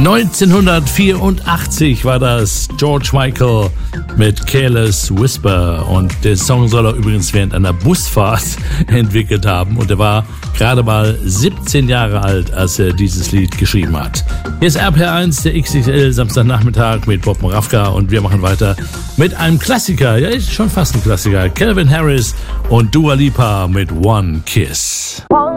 1984 war das George Michael mit Careless Whisper und der Song soll er übrigens während einer Busfahrt entwickelt haben und er war gerade mal 17 Jahre alt, als er dieses Lied geschrieben hat. Hier ist RPR1, der XXL Samstagnachmittag mit Bob Moravka und wir machen weiter mit einem Klassiker, ja ist schon fast ein Klassiker, Calvin Harris und Dua Lipa mit One Kiss.